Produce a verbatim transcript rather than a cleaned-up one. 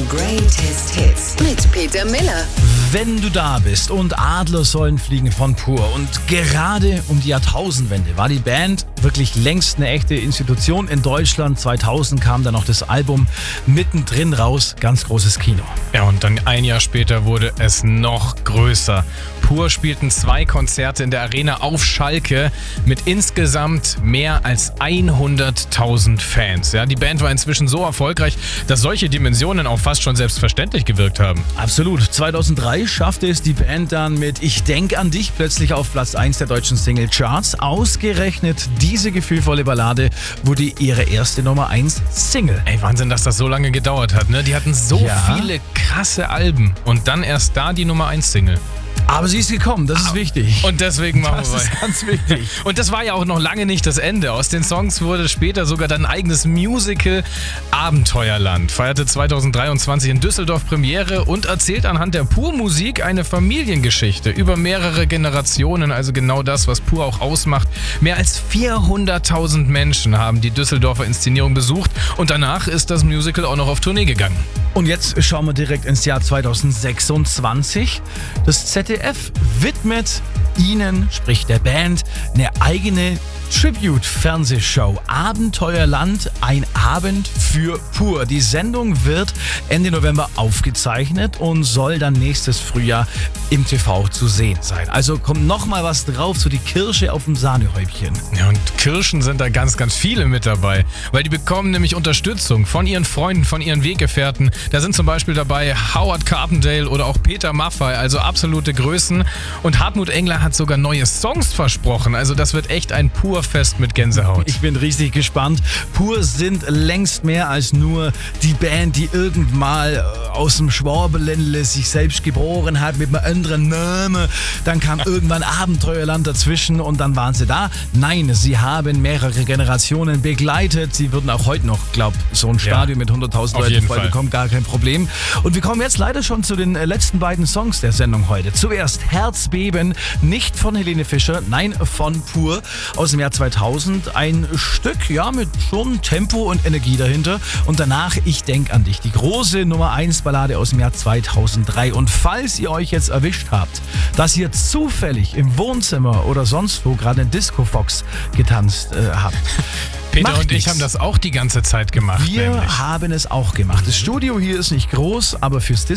Greatest Hits mit Peter Miller. Wenn du da bist und Adler sollen fliegen von Pur. Und gerade um die Jahrtausendwende war die Band wirklich längst eine echte Institution in Deutschland. zweitausend kam dann noch das Album mittendrin raus. Ganz großes Kino. Ja, und dann ein Jahr später wurde es noch größer. Pur spielten zwei Konzerte in der Arena auf Schalke mit insgesamt mehr als hunderttausend Fans. Ja, die Band war inzwischen so erfolgreich, dass solche Dimensionen auch fast schon selbstverständlich gewirkt haben. Absolut. zweitausenddrei schaffte es die Band dann mit Ich denk an dich plötzlich auf Platz eins der deutschen Single-Charts. Ausgerechnet diese gefühlvolle Ballade wurde ihre erste Nummer eins Single. Ey, Wahnsinn, dass das so lange gedauert hat, ne? Die hatten so Ja. viele krasse Alben und dann erst da die Nummer eins Single. Aber sie ist gekommen, das ist wichtig. Und deswegen machen das wir ist weiter. ganz wichtig. Und das war ja auch noch lange nicht das Ende. Aus den Songs wurde später sogar dann ein eigenes Musical. Abenteuerland feierte zweitausenddreiundzwanzig in Düsseldorf Premiere und erzählt anhand der Pur-Musik eine Familiengeschichte über mehrere Generationen. Also genau das, was Pur auch ausmacht. Mehr als vierhunderttausend Menschen haben die Düsseldorfer Inszenierung besucht. Und danach ist das Musical auch noch auf Tournee gegangen. Und jetzt schauen wir direkt ins Jahr zweitausendsechsundzwanzig. Das Z D F widmet Ihnen, sprich der Band, eine eigene Tribute-Fernsehshow. Abenteuerland, ein Abend für Pur. Die Sendung wird Ende November aufgezeichnet und soll dann nächstes Frühjahr im T V zu sehen sein. Also kommt nochmal was drauf, so die Kirsche auf dem Sahnehäubchen. Ja, und Kirschen sind da ganz, ganz viele mit dabei, weil die bekommen nämlich Unterstützung von ihren Freunden, von ihren Weggefährten. Da sind zum Beispiel dabei Howard Carpendale oder auch Peter Maffay, also absolute Größen. Und Hartmut Engler hat sogar neue Songs versprochen. Also das wird echt ein Pur-Fest mit Gänsehaut. Ich bin richtig gespannt. Pur sind längst mehr als nur die Band, die irgendwann mal aus dem Schwabenländle sich selbst geboren hat mit einem anderen Namen. Dann kam irgendwann Abenteuerland dazwischen und dann waren sie da. Nein, sie haben mehrere Generationen begleitet. Sie würden auch heute noch, glaube ich, so ein Stadion mit hunderttausend auf Leuten jeden voll Fall. bekommen, gar kein Problem. Und wir kommen jetzt leider schon zu den äh, letzten beiden Songs der Sendung heute. Zuerst Herzbeben, nicht von Helene Fischer, nein, von Pur aus dem Jahr zweitausend. Ein Stück, ja, mit schon Tempo und Energie dahinter. Und danach Ich denk an dich, die große Nummer eins Ballade aus dem Jahr zweitausenddrei. Und falls ihr euch jetzt erwischt habt, dass ihr zufällig im Wohnzimmer oder sonst wo gerade eine Disco-Fox getanzt äh, habt, Peter macht und ich nichts. haben das auch die ganze Zeit gemacht. Wir nämlich. haben es auch gemacht. Das Studio hier ist nicht groß, aber fürs